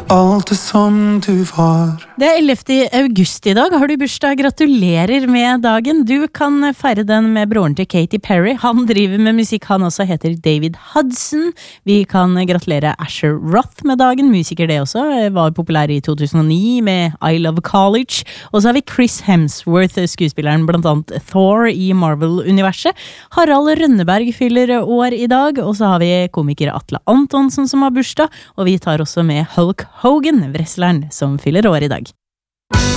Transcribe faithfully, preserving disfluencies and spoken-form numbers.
alt er som du var. Det er ellevte august i dag. Har du bursdag? Gratulerer med dagen. Du kan feire den med broren til Katy Perry. Han driver med musikk, han også heter David Hudson. Vi kan gratulere Asher Roth med dagen. Musiker det også. Var populær i to tusen og ni med I Love College. Og så har vi Chris Hemsworth, skuespilleren blant annet Thor i Marvel-universet. Harald Rønneberg fyller år i dag. Og så har vi komiker Atle Antonsen som har bursdag. Og vi tar også med Hulk Hogan, wrestleren som fyller år i dag.